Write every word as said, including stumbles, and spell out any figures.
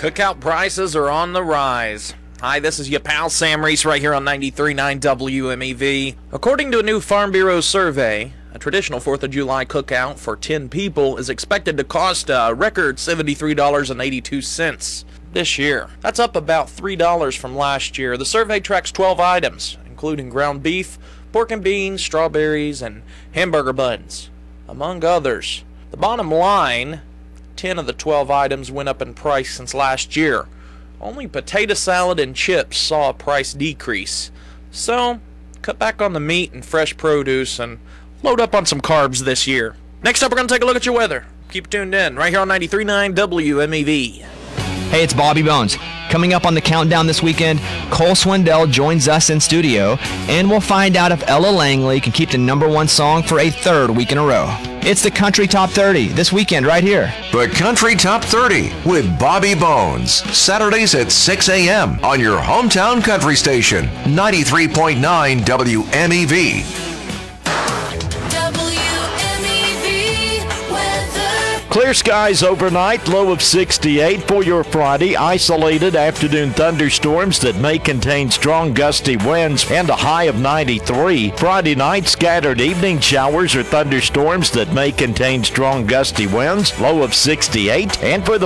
Cookout prices are on the rise. Hi, this is your pal Sam Reese right here on ninety-three point nine W M E V. According to a new Farm Bureau survey, a traditional fourth of July cookout for ten people is expected to cost a record seventy-three dollars and eighty-two cents this year. That's up about three dollars from last year. The survey tracks twelve items, including ground beef, pork and beans, strawberries, and hamburger buns, among others. The bottom line, ten of the twelve items went up in price since last year. Only potato salad and chips saw a price decrease. So, cut back on the meat and fresh produce and load up on some carbs this year. Next up, we're going to take a look at your weather. Keep tuned in right here on ninety-three point nine W M E V. Hey, it's Bobby Bones. Coming up on the countdown this weekend, Cole Swindell joins us in studio, and we'll find out if Ella Langley can keep the number one song for a third week in a row. It's the Country Top thirty this weekend right here. The Country Top thirty with Bobby Bones. Saturdays at six a.m. on your hometown country station, ninety-three point nine W M E V. Clear skies overnight, low of sixty-eight for your Friday. Isolated afternoon thunderstorms that may contain strong gusty winds and a high of ninety-three. Friday night, scattered evening showers or thunderstorms that may contain strong gusty winds, low of sixty-eight. And for the